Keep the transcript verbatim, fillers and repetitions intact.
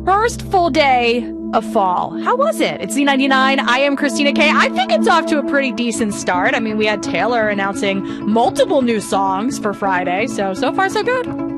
first full day of fall. How was it? It's Z ninety-nine. I am Christina Kay. I think it's off to a pretty decent start. I mean, we had Taylor announcing multiple new songs for Friday, so, so far so good.